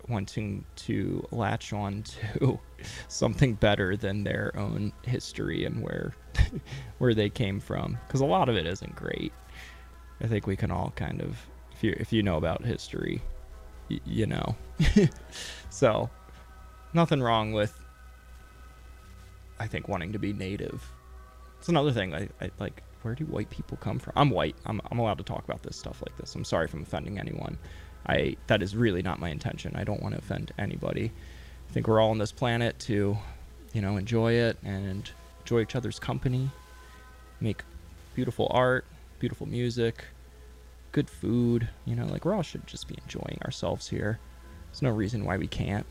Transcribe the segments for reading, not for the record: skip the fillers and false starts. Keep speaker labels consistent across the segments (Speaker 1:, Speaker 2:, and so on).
Speaker 1: wanting to latch on to something better than their own history and where they came from, because a lot of it isn't great. I think we can all kind of, if you know about history, you know. So nothing wrong with, I think, wanting to be native. It's another thing. I like, where do white people come from? I'm white. I'm allowed to talk about this stuff like this. I'm sorry if I'm offending anyone. That is really not my intention. I don't want to offend anybody. I think we're all on this planet to, enjoy it and enjoy each other's company, make beautiful art, beautiful music, good food. Like, we all should just be enjoying ourselves here. There's no reason why we can't.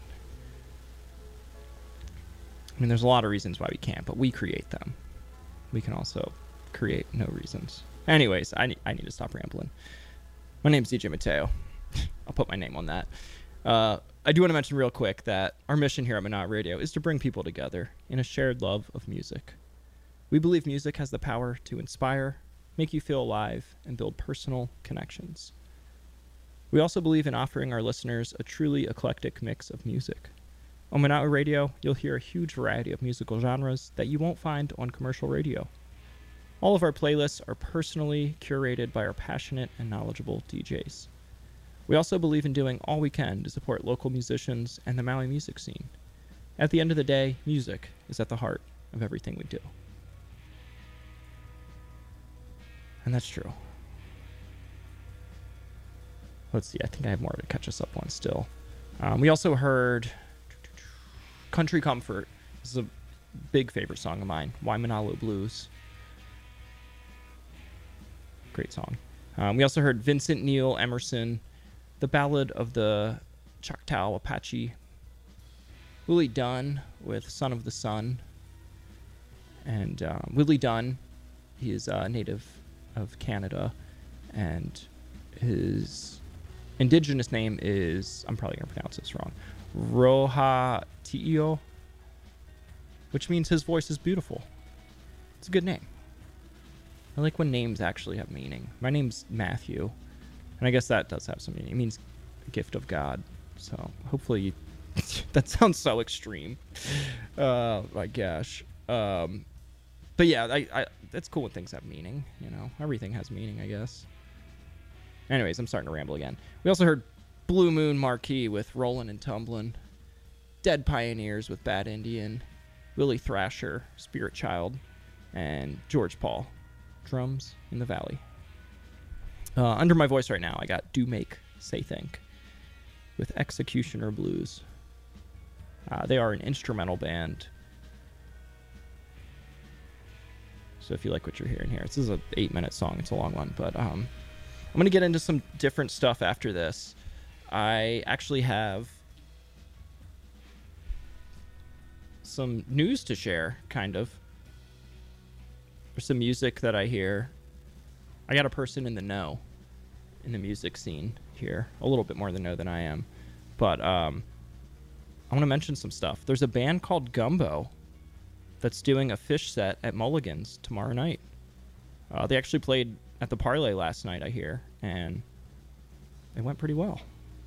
Speaker 1: I mean, there's a lot of reasons why we can't, but we create them. We can also create no reasons. Anyways, I need to stop rambling. My name's DJ Mateo. I'll put my name on that. I do want to mention real quick that our mission here at Monot Radio is to bring people together in a shared love of music. We believe music has the power to inspire, make you feel alive, and build personal connections. We also believe in offering our listeners a truly eclectic mix of music. On Monot Radio, you'll hear a huge variety of musical genres that you won't find on commercial radio. All of our playlists are personally curated by our passionate and knowledgeable DJs. We also believe in doing all we can to support local musicians and the Maui music scene. At the end of the day, music is at the heart of everything we do. And that's true. Let's see, I think I have more to catch us up on still. We also heard Country Comfort. This is a big favorite song of mine, Waimanalo Blues. Great song. We also heard Vincent Neil Emerson, The Ballad of the Choctaw Apache. Willie Dunn with Son of the Sun. And Willie Dunn, he is a native of Canada, and his indigenous name is, I'm probably going to pronounce this wrong, Rohatio, which means his voice is beautiful. It's a good name. I like when names actually have meaning. My name's Matthew, and I guess that does have some meaning. It means gift of God. So hopefully that sounds so extreme. My gosh. But yeah, it's cool when things have meaning. Everything has meaning, I guess. Anyways, I'm starting to ramble again. We also heard Blue Moon Marquee with Rollin' and Tumblin', Dead Pioneers with Bad Indian, Willie Thrasher, Spirit Child, and George Paul, Drums in the Valley. Under my voice right now, I got Do Make, Say Think with Executioner Blues. They are an instrumental band. So if you like what you're hearing here, this is an 8-minute song. It's a long one, but I'm going to get into some different stuff after this. I actually have some news to share, kind of. There's some music that I hear. I got a person in the know in the music scene here. A little bit more in the know than I am. But I want to mention some stuff. There's a band called Gumbo that's doing a Fish set at Mulligan's tomorrow night. They actually played at the Parlay last night, I hear, and it went pretty well.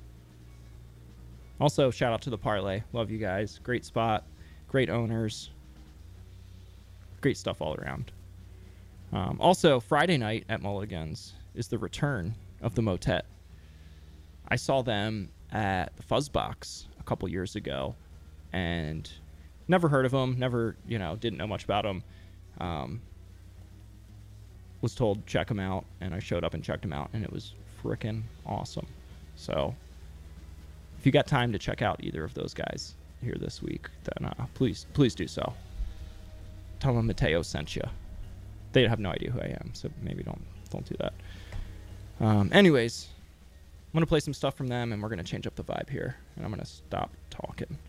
Speaker 1: Also, shout out to the Parlay. Love you guys. Great spot. Great owners. Great stuff all around. Also, Friday night at Mulligan's is the return of the Motet. I saw them at the Fuzzbox a couple years ago, and never heard of them, never, didn't know much about them. Was told check them out, and I showed up and checked them out, and it was frickin' awesome. So if you got time to check out either of those guys here this week, then please do so. Tell them Mateo sent you. They have no idea who I am, so maybe don't do that. Anyways, I'm going to play some stuff from them, and we're going to change up the vibe here, and I'm going to stop talking.